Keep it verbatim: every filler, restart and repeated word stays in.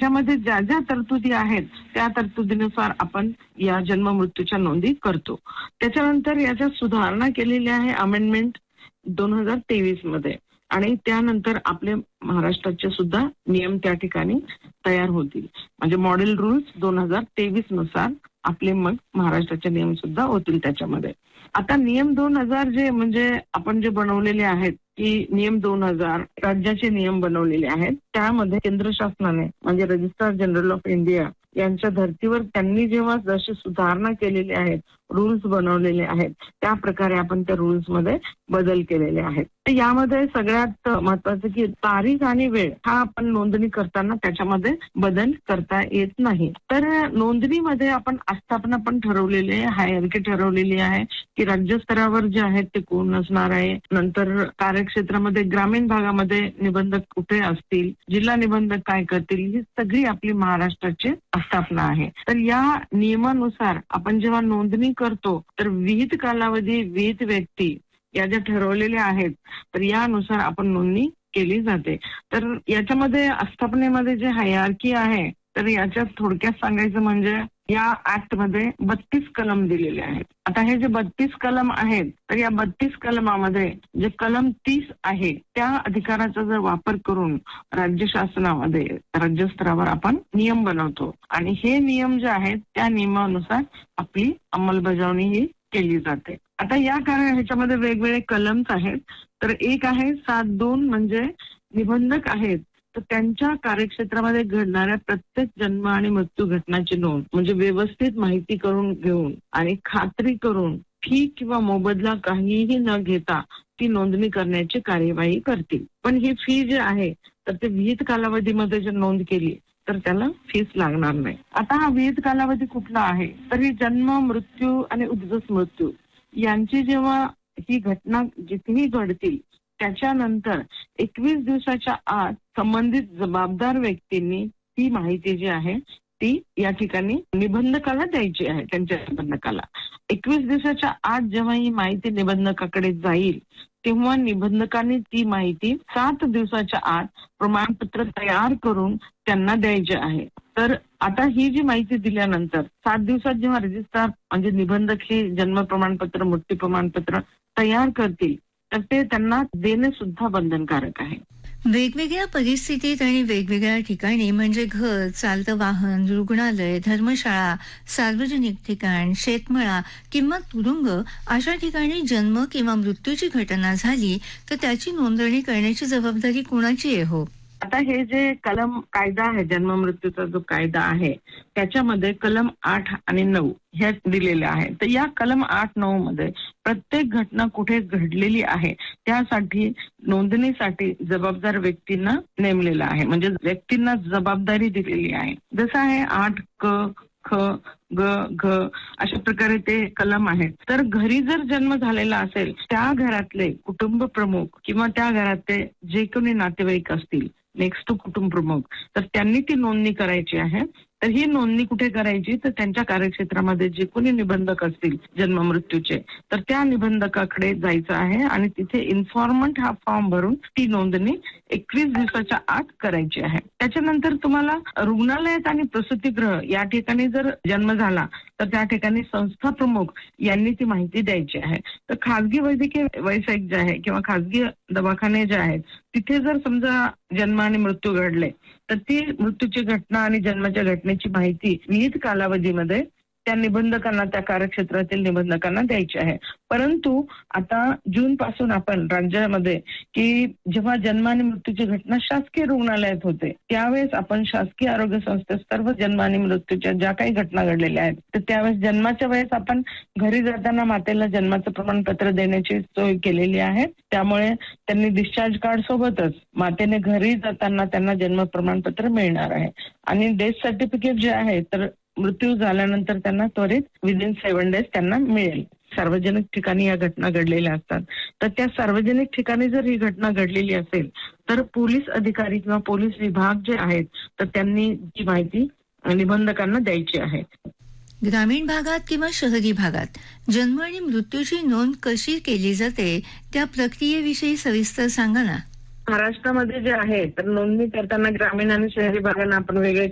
त्याच्यामध्ये ज्या ज्या तरतुदी आहेत त्या तरतुदीनुसार आपण या जन्म मृत्यूच्या नोंदी करतो. त्याच्यानंतर याच्यात सुधारणा केलेली आहे अमेंडमेंट दोन हजार तेवीस मध्ये आणि त्यानंतर आपले महाराष्ट्राचे सुद्धा नियम त्या ठिकाणी तयार होतील. म्हणजे मॉडेल रूल्स दोन हजार तेवीस नुसार आपले मग महाराष्ट्राचे नियम सुद्धा होतील त्याच्यामध्ये. आता नियम दोन हजार जे म्हणजे आपण जे बनवलेले आहेत की नियम दोन हजार राज्याचे नियम बनवलेले आहेत त्यामध्ये केंद्र शासनाने म्हणजे रजिस्ट्रार जनरल ऑफ इंडिया यांच्या धर्तीवर त्यांनी जेव्हा जशी सुधारणा केलेली आहेत रूल्स बनवलेले आहेत त्या प्रकारे आपण त्या रूल्स मध्ये बदल केलेले आहेत. तर यामध्ये सगळ्यात महत्वाचं की तारीख आणि वेळ हा आपण नोंदणी करताना त्याच्यामध्ये बदल करता येत नाही. तर नोंदणीमध्ये आपण आस्थापना पण ठरवलेली आहे, हायरार्की ठरवलेली आहे की राज्यस्तरावर जे आहेत ते कोण असणार आहे, नंतर कार्यक्षेत्रामध्ये ग्रामीण भागामध्ये निबंधक कुठे असतील, जिल्हा निबंधक काय करतील, ही सगळी आपली महाराष्ट्राची आस्थापना आहे. तर या नियमानुसार आपण जेव्हा नोंदणी करतो तर विहित कालावधी विहित व्यक्ती या ज्या ठरवलेल्या आहेत तर यानुसार आपण नोंदणी केली जाते. तर याच्यामध्ये आस्थापनेमध्ये जे हायरार्की आहे तर याच्यात थोडक्यात सांगायचं म्हणजे या ऍक्ट मध्ये बत्तीस कलम दिलेले आहेत. आता हे जे बत्तीस कलम आहेत तर या बत्तीस कलमामध्ये जे कलम तीस आहे त्या अधिकाराचा जर वापर करून राज्य शासनामध्ये राज्यस्तरावर आपण नियम बनवतो आणि हे नियम जे आहेत त्या नियमानुसार आपली अंमलबजावणी ही केली जाते. आता या कारण ह्याच्यामध्ये वेगवेगळे कलम्स आहेत. तर एक आहे सात दोन म्हणजे निबंधक आहेत तर त्यांच्या कार्यक्षेत्रामध्ये घडणाऱ्या प्रत्येक जन्म आणि मृत्यू घटनाची नोंद म्हणजे व्यवस्थित माहिती करून घेऊन आणि खात्री करून फी किंवा मोबदला काहीही न घेता ती नोंदणी करण्याची कार्यवाही करतील. पण ही फी जी आहे तर ते विहित कालावधीमध्ये जर नोंद केली तर त्याला फीस लागणार नाही. आता हा विहित कालावधी कुठला आहे तर ही जन्म मृत्यू आणि उद्भूत मृत्यू यांची जेव्हा ही घटना जिथेही घडतील त्याच्यानंतर एकवीस दिवसाच्या आत संबंधित जबाबदार व्यक्तींनी ती माहिती जी आहे ती या ठिकाणी निबंधकाला द्यायची आहे. त्यांच्या निबंधकाला एकवीस दिवसाच्या आत जेव्हा ही माहिती निबंधकाकडे जाईल तेव्हा निबंधकांनी ती माहिती सात दिवसाच्या आत प्रमाणपत्र तयार करून त्यांना द्यायचे आहे. तर आता ही जी माहिती दिल्यानंतर सात दिवसात जेव्हा रजिस्ट्रार म्हणजे निबंधक हे जन्म प्रमाणपत्र मृत्यू प्रमाणपत्र तयार करतील तर ते त्यांना देणे सुद्धा बंधनकारक आहे. वेगवेगळ्या परिस्थितीत आणि वेगवेगळ्या ठिकाणी म्हणजे घर, चालतं वाहन, रुग्णालय, धर्मशाळा, सार्वजनिक ठिकाण, शेतमळा किंवा तुरुंग अशा ठिकाणी जन्म किंवा मृत्यूची घटना झाली तर त्याची नोंदणी करण्याची जबाबदारी कुणाची आहे हो? आता हे जे कलम कायदा आहे जन्म मृत्यूचा जो कायदा आहे त्याच्यामध्ये कलम आठ आणि नऊ हे दिलेले आहे. तर या कलम आठ नऊ मध्ये प्रत्येक घटना कुठे घडलेली आहे त्यासाठी नोंदणीसाठी जबाबदार व्यक्तींना नेमलेला आहे. म्हणजे व्यक्तींना जबाबदारी दिलेली आहे. जसं आहे आठ क ख ग घ अशा प्रकारे ते कलम आहेत. तर घरी जर जन्म झालेला असेल त्या घरातले कुटुंब प्रमुख किंवा त्या घरातले जे कोणी नातेवाईक असतील नेक्स्ट टू कुटुंब प्रमुख तर त्यांनी ती नोंदणी करायची आहे. तर ही नोंदणी कुठे करायची तर त्यांच्या कार्यक्षेत्रामध्ये जे कोणी निबंधक असतील जन्म मृत्यूचे तर त्या निबंधकाकडे जायचं आहे आणि तिथे इन्फॉर्मंट हा फॉर्म भरून ती नोंदणी एकवीस दिवसाच्या आत करायची आहे. त्याच्यानंतर तुम्हाला रुग्णालयात आणि प्रसूतिगृह या ठिकाणी जर जन्म झाला तर त्या ठिकाणी संस्था प्रमुख यांनी ती माहिती द्यायची आहे. तर खाजगी वैद्यकीय व्यावसायिक जे आहे किंवा खाजगी दवाखाने जे आहेत तिथे जर समजा जन्म आणि मृत्यू घडले तर ती मृत्यूची घटना आणि जन्माच्या घटनेची माहिती विहित कालावधीमध्ये त्या निबंधकांना त्या कार्यक्षेत्रातील निबंधकांना द्यायची आहे. परंतु आता जून पासून आपण राज्यामध्ये की जेव्हा जन्म आणि मृत्यूची घटना शासकीय रुग्णालयात होते त्यावेळेस आपण शासकीय आरोग्य संस्थेत सर्व जन्म आणि मृत्यूच्या ज्या काही घटना घडलेल्या आहेत तर त्यावेळेस जन्माच्या वेळेस आपण घरी जाताना मातेला जन्माचं प्रमाणपत्र देण्याची सोय केलेली आहे. त्यामुळे त्यांनी डिस्चार्ज कार्ड सोबतच मातेने घरी जाताना त्यांना जन्म प्रमाणपत्र मिळणार आहे. आणि डेथ सर्टिफिकेट जे आहे तर मृत्यू झाल्यानंतर त्यांना त्वरित विदिन सेव्हन डेज त्यांना मिळेल. सार्वजनिक ठिकाणी या घटना घडलेल्या असतात तर त्या सार्वजनिक ठिकाणी जर ही घटना घडलेली असेल तर पोलीस अधिकारी किंवा पोलीस विभाग जे आहेत तर त्यांनी ती माहिती निबंधकांना द्यायची आहे. ग्रामीण भागात किंवा शहरी भागात जन्म आणि मृत्यूची नोंद कशी केली जाते त्या प्रक्रियेविषयी सविस्तर सांगा ना. महाराष्ट्रामध्ये जे आहे तर नोंदणी करताना ग्रामीण आणि शहरी भागांना आपण वेगळे